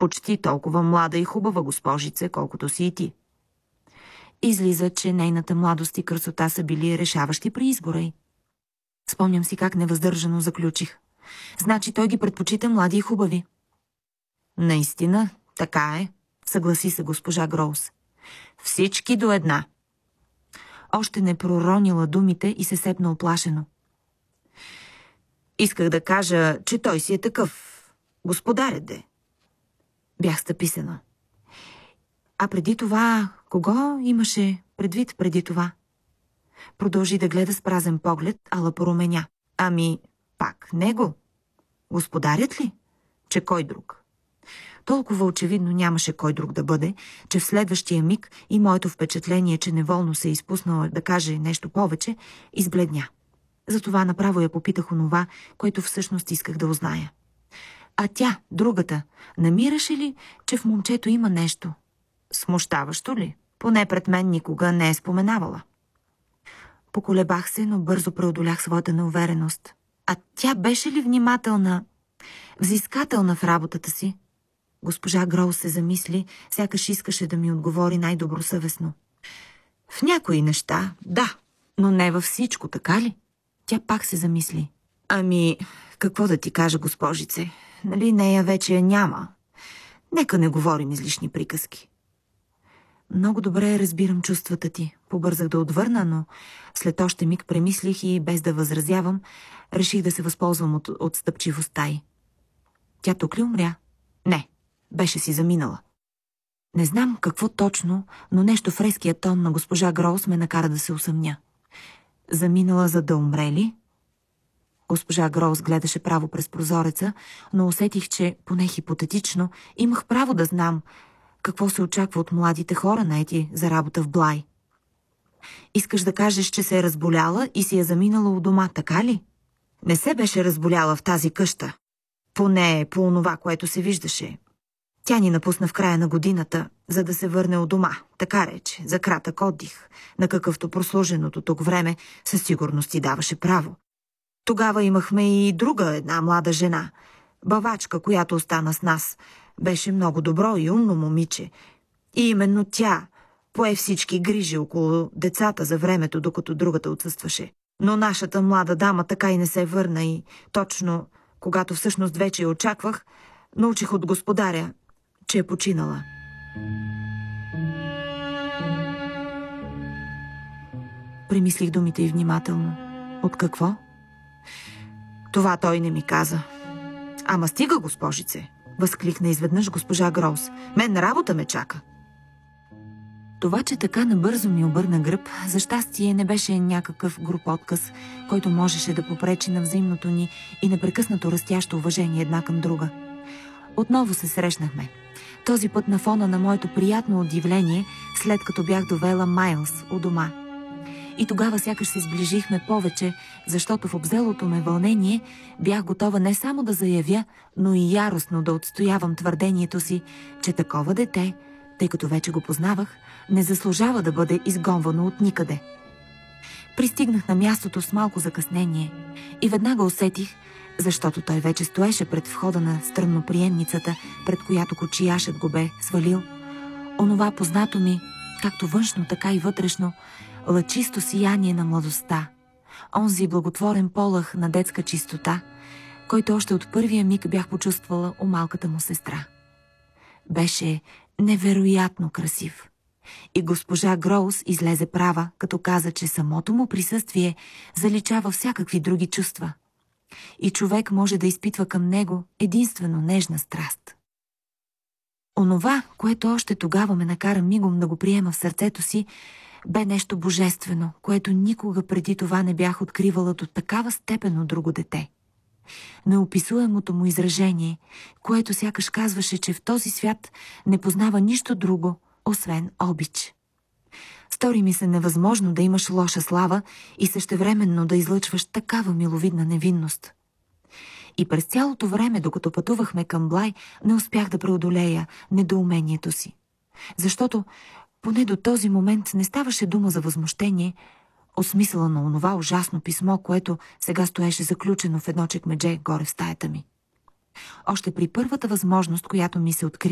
Почти толкова млада и хубава госпожице, колкото си и ти. Излиза, че нейната младост и красота са били решаващи при избора й. Спомням си как невъздържано заключих. Значи той ги предпочита млади и хубави. Наистина, така е, съгласи се госпожа Гроус. Всички до една. Още не проронила думите и се сепна оплашено. Исках да кажа, че той си е такъв. Господарят де. Бях стъписана. А преди това, кого имаше предвид преди това? Продължи да гледа с празен поглед, ала поруменя. Ами, пак него. Господарят ли? Че кой друг? Толкова очевидно нямаше кой друг да бъде, че в следващия миг и моето впечатление, че неволно се е изпуснала да каже нещо повече, избледня. Затова направо я попитах онова, което всъщност исках да узная. А тя, другата, намираше ли, че в момчето има нещо? Смущаващо ли? Поне пред мен никога не е споменавала. Поколебах се, но бързо преодолях своята неувереност. А тя беше ли внимателна, взискателна в работата си? Госпожа Гроус се замисли, сякаш искаше да ми отговори най-добросъвестно. В някои неща, да, но не във всичко, така ли? Тя пак се замисли. Ами, какво да ти кажа, госпожице? Нали нея вече я няма? Нека не говорим излишни приказки. Много добре разбирам чувствата ти. Побързах да отвърна, но след още миг премислих и без да възразявам, реших да се възползвам от стъпчивостта й. Тя тук ли умря? Не, беше си заминала. Не знам какво точно, но нещо в резкия тон на госпожа Гроус ме накара да се усъмня. Заминала за да умре ли? Госпожа Гроус гледаше право през прозореца, но усетих, че, поне хипотетично, имах право да знам какво се очаква от младите хора, наети за работа в Блай. Искаш да кажеш, че се е разболяла и си е заминала у дома, така ли? Не се беше разболяла в тази къща. Поне по онова, което се виждаше. Тя ни напусна в края на годината, за да се върне у дома, така рече, за кратък отдих, на какъвто прослуженото тук време със сигурност ти даваше право. Тогава имахме и друга една млада жена, бавачка, която остана с нас. Беше много добро и умно момиче. И именно тя пое всички грижи около децата за времето, докато другата отсъстваше. Но нашата млада дама така и не се върна и точно, когато всъщност вече я очаквах, научих от господаря, че е починала. Премислих думите й внимателно. От какво? Това той не ми каза. Ама стига, госпожице, възкликна изведнъж госпожа Гроус. Мен на работа ме чака. Това, че така набързо ми обърна гръб, за щастие не беше някакъв груб отказ, който можеше да попречи на взаимното ни и непрекъснато растящо уважение една към друга. Отново се срещнахме. Този път на фона на моето приятно удивление, след като бях довела Майлс у дома. И тогава сякаш се сближихме повече, защото в обзелото ме вълнение бях готова не само да заявя, но и яростно да отстоявам твърдението си, че такова дете, тъй като вече го познавах, не заслужава да бъде изгонвано от никъде. Пристигнах на мястото с малко закъснение и веднага усетих, защото той вече стоеше пред входа на стръмноприемницата, пред която кочияшът го бе свалил, онова познато ми, както външно, така и вътрешно, лъчисто сияние на младостта, онзи благотворен полъх на детска чистота, който още от първия миг бях почувствала у малката му сестра. Беше невероятно красив. И госпожа Гроус излезе права, като каза, че самото му присъствие заличава всякакви други чувства. И човек може да изпитва към него единствено нежна страст. Онова, което още тогава ме накара мигом да го приема в сърцето си, бе нещо божествено, което никога преди това не бях откривала до такава степен от друго дете. Неописуемото му изражение, което сякаш казваше, че в този свят не познава нищо друго, освен обич. Стори ми се невъзможно да имаш лоша слава и същевременно да излъчваш такава миловидна невинност. И през цялото време, докато пътувахме към Блай, не успях да преодолея недоумението си. Защото поне до този момент не ставаше дума за възмущение, от смисъла на онова ужасно писмо, което сега стоеше заключено в едно чекмедже горе в стаята ми. Още при първата възможност, която ми се откри,